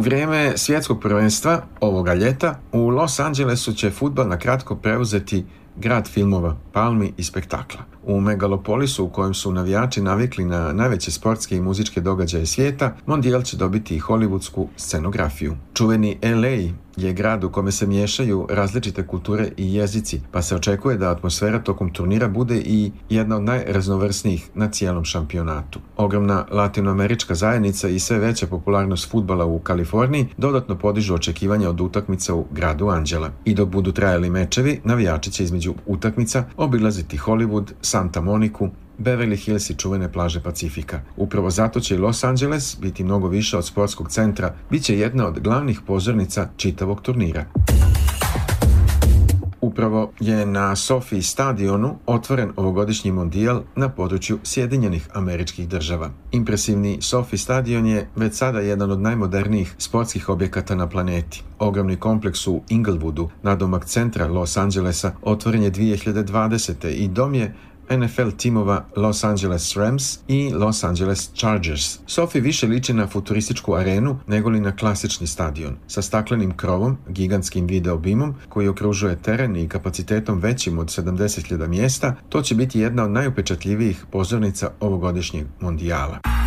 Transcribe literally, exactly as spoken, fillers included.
vrijeme svjetskog prvenstva ovoga ljeta u Los Angelesu će fudbal na kratko preuzeti grad filmova, palmi i spektakla. U megalopolisu u kojem su navijači navikli na najveće sportske i muzičke događaje svijeta, Mondijal će dobiti i hollywoodsku scenografiju. Čuveni L A je grad u kome se miješaju različite kulture i jezici, pa se očekuje da atmosfera tokom turnira bude i jedna od najraznovrsnijih na cijelom šampionatu. Ogromna latinoamerička zajednica i sve veća popularnost fudbala u Kaliforniji dodatno podižu očekivanja od utakmica u gradu Anđela. I dok budu trajali mečevi, navijači će između utakmica obilaziti Hollywood, Santa Moniku, Beverly Hills i čuvene plaže Pacifika. Upravo zato će i Los Angeles biti mnogo više od sportskog centra, bit će jedna od glavnih pozornica čitavog turnira. Upravo je na SoFi stadionu otvoren ovogodišnji mondijal na području Sjedinjenih Američkih Država. Impresivni SoFi stadion je već sada jedan od najmodernijih sportskih objekata na planeti. Ogromni kompleks u Inglewoodu, nadomak centra Los Angelesa, otvoren je dvije hiljade dvadesete. i dom je N F L timova Los Angeles Rams i Los Angeles Chargers. SoFi više liči na futurističku arenu nego li na klasični stadion. Sa staklenim krovom, gigantskim video bimom koji okružuje teren i kapacitetom većim od sedamdeset hiljada mjesta, to će biti jedna od najupečatljivijih pozornica ovogodišnjeg mondijala.